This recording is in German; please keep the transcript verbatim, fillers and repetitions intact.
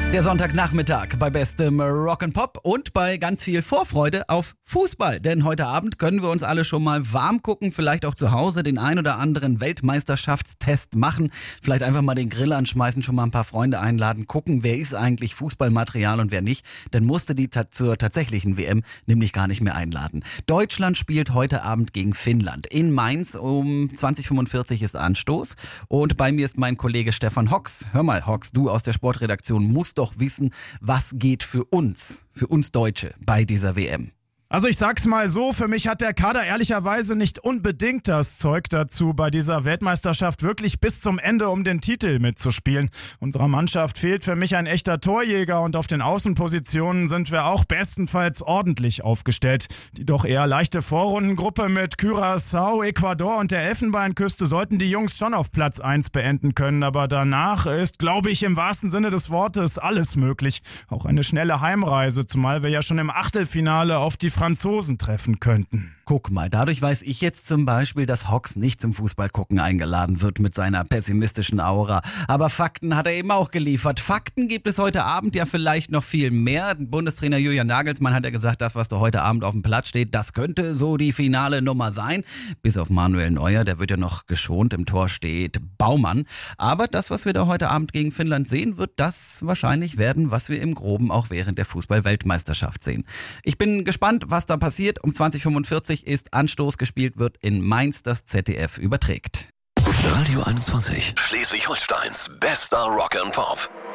Der Sonntagnachmittag bei bestem Rock'n'Pop und bei ganz viel Vorfreude auf Fußball. Denn heute Abend können wir uns alle schon mal warm gucken, vielleicht auch zu Hause den ein oder anderen Weltmeisterschaftstest machen, vielleicht einfach mal den Grill anschmeißen, schon mal ein paar Freunde einladen, gucken, wer ist eigentlich Fußballmaterial und wer nicht. Dann musste die ta- zur tatsächlichen W M nämlich gar nicht mehr einladen. Deutschland spielt heute Abend gegen Finnland. In Mainz um zwanzig Uhr fünfundvierzig ist Anstoß und bei mir ist mein Kollege Stefan Hocks. Hör mal, Hocks, du aus der Sportredaktion musst doch wissen, was geht für uns, für uns Deutsche bei dieser W M. Also ich sag's mal so, für mich hat der Kader ehrlicherweise nicht unbedingt das Zeug dazu, bei dieser Weltmeisterschaft wirklich bis zum Ende um den Titel mitzuspielen. Unserer Mannschaft fehlt für mich ein echter Torjäger und auf den Außenpositionen sind wir auch bestenfalls ordentlich aufgestellt. Die doch eher leichte Vorrundengruppe mit Curaçao, Ecuador und der Elfenbeinküste sollten die Jungs schon auf Platz eins beenden können, aber danach ist, glaube ich, im wahrsten Sinne des Wortes alles möglich. Auch eine schnelle Heimreise, zumal wir ja schon im Achtelfinale auf die Franzosen treffen könnten. Guck mal, dadurch weiß ich jetzt zum Beispiel, dass Hocks nicht zum Fußballgucken eingeladen wird mit seiner pessimistischen Aura. Aber Fakten hat er eben auch geliefert. Fakten gibt es heute Abend ja vielleicht noch viel mehr. Bundestrainer Julian Nagelsmann hat ja gesagt, das, was da heute Abend auf dem Platz steht, das könnte so die finale Nummer sein. Bis auf Manuel Neuer, der wird ja noch geschont. Im Tor steht Baumann. Aber das, was wir da heute Abend gegen Finnland sehen, wird das wahrscheinlich werden, was wir im Groben auch während der Fußball-Weltmeisterschaft sehen. Ich bin gespannt, was da passiert. Um zwanzig Uhr fünfundvierzig ist Anstoß, gespielt wird in Mainz, das Z D F überträgt. Radio einundzwanzig, Schleswig-Holsteins bester Rock'n'Pop.